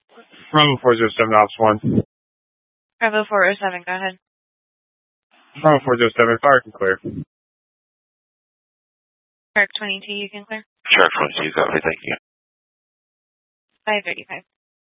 Bravo 407, Ops 1. Bravo 407, go ahead. Bravo 407, fire can clear. Shark 22, you can clear. Shark 22, copy, thank you. 535.